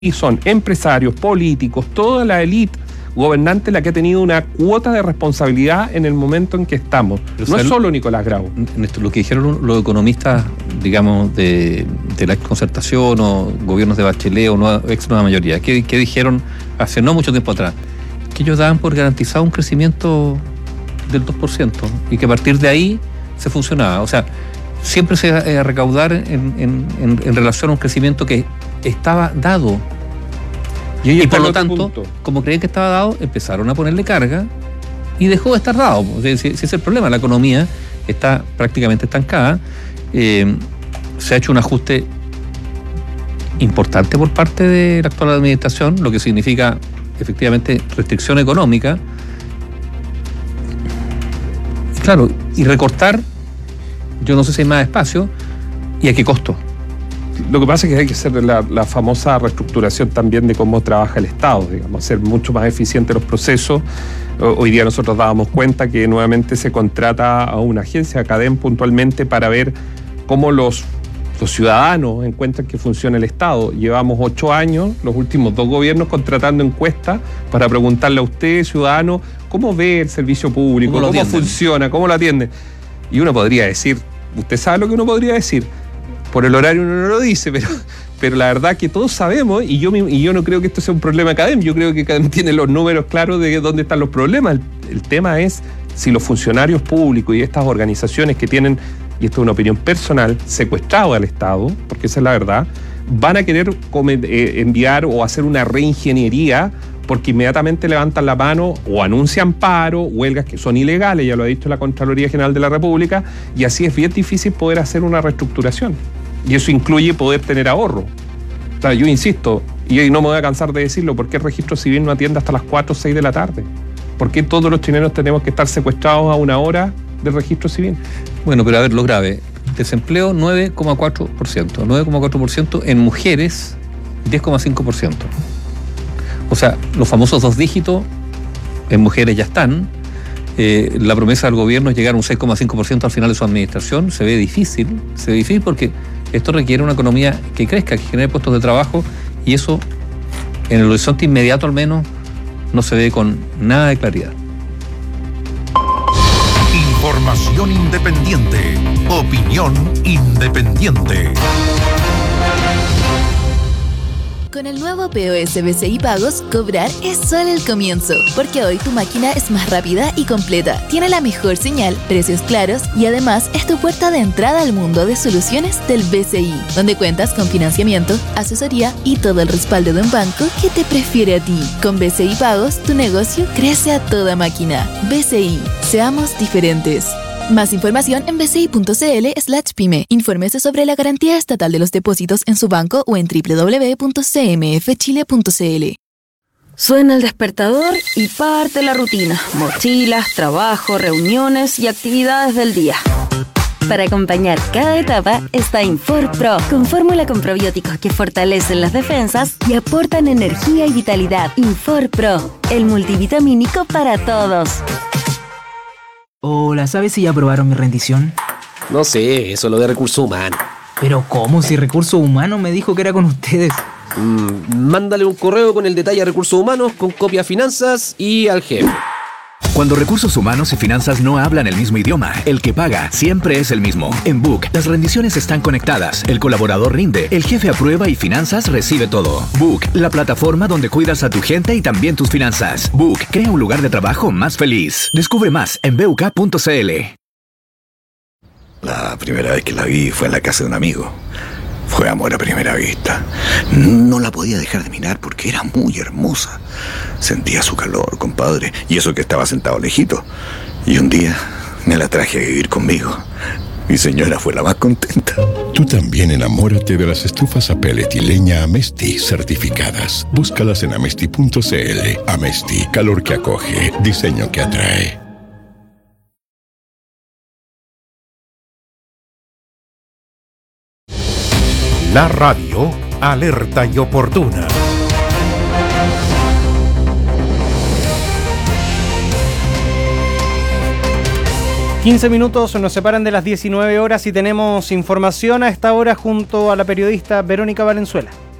y son empresarios, políticos, toda la élite gobernante la que ha tenido una cuota de responsabilidad en el momento en que estamos. No es solo Nicolás Grau. Lo que dijeron los economistas, digamos, de la concertación o gobiernos de Bachelet o ex nueva mayoría, que dijeron hace no mucho tiempo atrás, que ellos daban por garantizado un crecimiento del 2% y que a partir de ahí se funcionaba. O sea, siempre se iba a recaudar en relación a un crecimiento que estaba dado. Y por lo tanto, como creían que estaba dado, empezaron a ponerle carga y dejó de estar dado. Si es el problema, la economía está prácticamente estancada. Se ha hecho un ajuste importante por parte de la actual administración, lo que significa efectivamente restricción económica. Claro, y recortar, yo no sé si hay más espacio y a qué costo. Lo que pasa es que hay que hacer la famosa reestructuración también de cómo trabaja el Estado, digamos, hacer mucho más eficientes los procesos. Hoy día nosotros dábamos cuenta que nuevamente se contrata a una agencia, a CADEM puntualmente, para ver cómo los ciudadanos encuentran que funciona el Estado. Llevamos 8 años, los últimos 2 gobiernos, contratando encuestas para preguntarle a usted, ciudadano, cómo ve el servicio público, cómo funciona, cómo lo atiende. Y uno podría decir, usted sabe lo que uno podría decir. Por el horario uno no lo dice, pero la verdad que todos sabemos, y yo no creo que esto sea un problema de CADEM, yo creo que CADEM tiene los números claros de dónde están los problemas. El tema es si los funcionarios públicos y estas organizaciones que tienen, y esto es una opinión personal, secuestrado al Estado, porque esa es la verdad, van a querer enviar o hacer una reingeniería porque inmediatamente levantan la mano o anuncian paro, huelgas que son ilegales, ya lo ha dicho la Contraloría General de la República, y así es bien difícil poder hacer una reestructuración. Y eso incluye poder tener ahorro. O sea, yo insisto, y no me voy a cansar de decirlo, ¿por qué el registro civil no atiende hasta las 4 o 6 de la tarde? ¿Por qué todos los chilenos tenemos que estar secuestrados a una hora del registro civil? Bueno, pero a ver, lo grave, desempleo 9,4%, 9,4% en mujeres, 10,5%. O sea, los famosos 2 dígitos en mujeres ya están. La promesa del gobierno es llegar a un 6,5% al final de su administración. Se ve difícil porque esto requiere una economía que crezca, que genere puestos de trabajo, y eso, en el horizonte inmediato al menos, no se ve con nada de claridad. Información independiente. Opinión independiente. Con el nuevo POS BCI Pagos, cobrar es solo el comienzo, porque hoy tu máquina es más rápida y completa, tiene la mejor señal, precios claros y además es tu puerta de entrada al mundo de soluciones del BCI, donde cuentas con financiamiento, asesoría y todo el respaldo de un banco que te prefiere a ti. Con BCI Pagos, tu negocio crece a toda máquina. BCI, seamos diferentes. Más información en bci.cl/pyme. Infórmese sobre la garantía estatal de los depósitos en su banco o en www.cmfchile.cl. Suena el despertador y parte la rutina. Mochilas, trabajo, reuniones y actividades del día. Para acompañar cada etapa está Infor Pro, con fórmula con probióticos que fortalecen las defensas y aportan energía y vitalidad. Infor Pro, el multivitamínico para todos. Hola, ¿sabes si ya aprobaron mi rendición? No sé, eso es lo de recursos humanos. ¿Pero cómo? Si Recursos Humanos me dijo que era con ustedes. Mándale un correo con el detalle a Recursos Humanos, con copia a Finanzas y al jefe. Cuando Recursos Humanos y Finanzas no hablan el mismo idioma, el que paga siempre es el mismo. En Book, las rendiciones están conectadas, el colaborador rinde, el jefe aprueba y Finanzas recibe todo. Book, la plataforma donde cuidas a tu gente y también tus finanzas. Book, crea un lugar de trabajo más feliz. Descubre más en BUK.cl. La primera vez que la vi fue en la casa de un amigo. Fue amor a primera vista. No la podía dejar de mirar porque era muy hermosa. Sentía su calor, compadre, y eso que estaba sentado lejito. Y un día me la traje a vivir conmigo. Mi señora fue la más contenta. Tú también enamórate de las estufas a pellet y leña Amesti certificadas. Búscalas en amesti.cl. Amesti, calor que acoge, diseño que atrae. La radio alerta y oportuna. $15 nos separan de las 19 horas y tenemos información a esta hora junto a la periodista Verónica Valenzuela.